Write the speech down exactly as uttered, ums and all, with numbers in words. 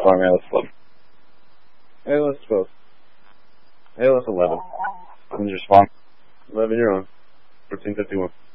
Farm Alice Club. Alice twelve. Alice eleven. When's your spawn? eleven, you're on. fourteen fifty-one.